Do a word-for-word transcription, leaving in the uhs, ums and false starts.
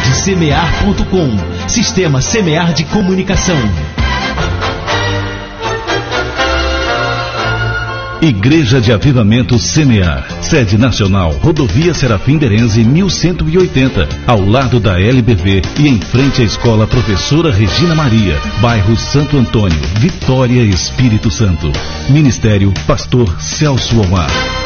rede semear ponto com. Sistema Semear de Comunicação. Igreja de Avivamento Semear, sede nacional, Rodovia Serafim Derenze mil cento e oitenta, ao lado da L B V e em frente à Escola Professora Regina Maria, bairro Santo Antônio, Vitória, Espírito Santo. Ministério Pastor Celso Omar.